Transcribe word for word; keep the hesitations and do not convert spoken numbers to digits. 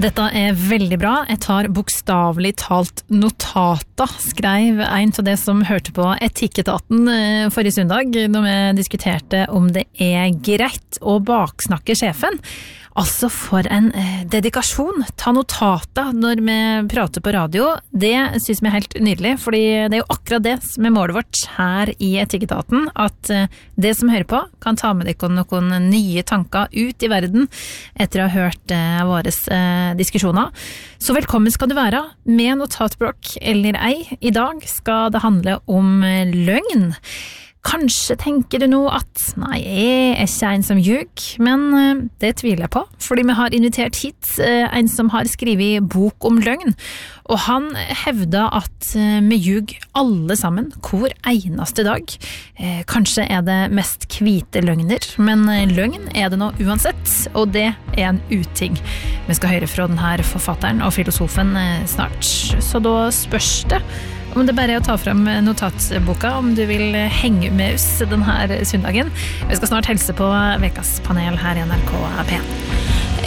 Dette er veldig bra. Jeg tar bokstavelig talt notata, skrev en av det som hørte på Etikketaten forrige søndag, når vi diskuterte om det er greit å baksnakke sjefen. Altså for en eh, dedikasjon. Ta notata når vi prater på radio. Det synes vi er helt nydelig, fordi det er jo akkurat det som er målet vårt her i Etikketaten, at eh, det som hører på kan ta med dere noen nye tanker ut i verden etter å ha hørt eh, våre eh, diskusjoner. Så velkommen skal du være med notatblokk eller ei. I dag skal det handle om eh, løgn. Kanskje tenker du nå at nei, jeg er ikke en som ljug, men det tviler jeg på, fordi vi har invitert hit en som har skrevet bok om løgn, og han hevder at vi ljug alle sammen hver eneste dag. Kanskje er det mest hvite løgner, men løgn er det nå uansett, og det er en uting. Vi skal høre fra denne forfatteren og filosofen snart, så da spørs det om det bare er å ta frem notatboka, om du vil henge med oss denne søndagen. Vi skal snart helse på vekas panel her i N R K P.